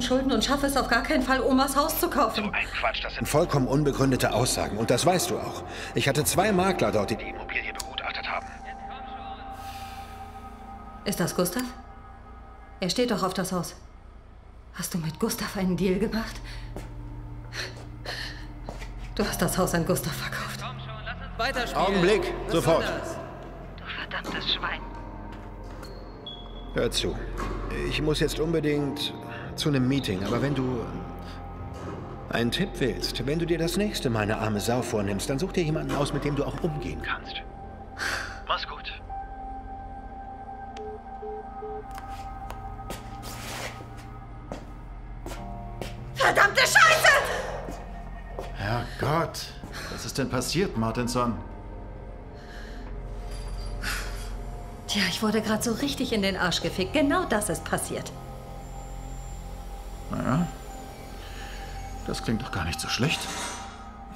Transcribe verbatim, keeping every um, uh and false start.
Schulden und schaffe es auf gar keinen Fall, Omas Haus zu kaufen. So ein Quatsch, das sind vollkommen unbegründete Aussagen. Und das weißt du auch. Ich hatte zwei Makler dort, die die Immobilie begutachtet haben. Ist das Gustav? Er steht doch auf das Haus. Hast du mit Gustav einen Deal gemacht? Du hast das Haus an Gustav verkauft. Weiterspielen. Augenblick, Was sofort. soll das? Du verdammtes Schwein. Hör zu. Ich muss jetzt unbedingt zu einem Meeting, aber wenn du einen Tipp willst, wenn du dir das nächste Mal eine arme Sau vornimmst, dann such dir jemanden aus, mit dem du auch umgehen kannst. Mach's gut. Verdammte Scheiße! Herrgott, was ist denn passiert, Martinson? Tja, ich wurde gerade so richtig in den Arsch gefickt. Genau das ist passiert. Naja, das klingt doch gar nicht so schlecht.